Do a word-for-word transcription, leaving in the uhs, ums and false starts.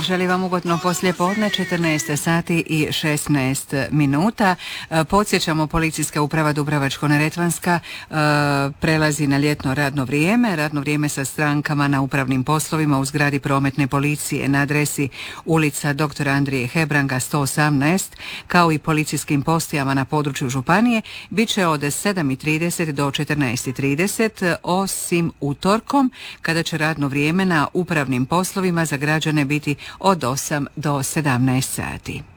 želim vam ugodno poslijepodne, četrnaest sati i šesnaest minuta. Podsjećamo, Policijska uprava Dubrovačko-neretvanska prelazi na ljetno radno vrijeme. Radno vrijeme sa strankama na upravnim poslovima u zgradi prometne policije na adresi ulica doktora Andrije Hebranga sto osamnaest, kao i policijskim postajama na području županije, bit će od sedam i trideset do četrnaest i trideset, osim utorkom, kada će radno vrijeme na upravnim poslovima za građane biti od osam do sedamnaest sati.